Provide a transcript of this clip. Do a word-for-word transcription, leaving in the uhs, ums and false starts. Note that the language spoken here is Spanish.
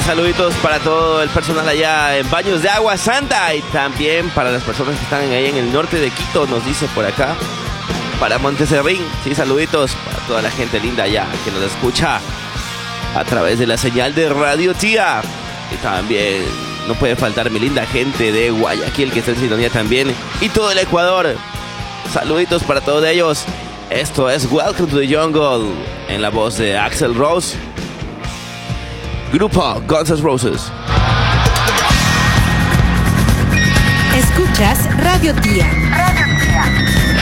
saluditos para todo el personal allá en Baños de Agua Santa y también para las personas que están ahí en el norte de Quito, nos dice por acá. Para Monteserrín, sí, saluditos para toda la gente linda allá que nos escucha a través de la señal de Radio Tía. Y también no puede faltar mi linda gente de Guayaquil que está en sintonía también. Y todo el Ecuador. Saluditos para todos ellos. Esto es Welcome to the Jungle en la voz de Axl Rose. Grupo Guns N' Roses. Escuchas Radio Tía. Radio Tía.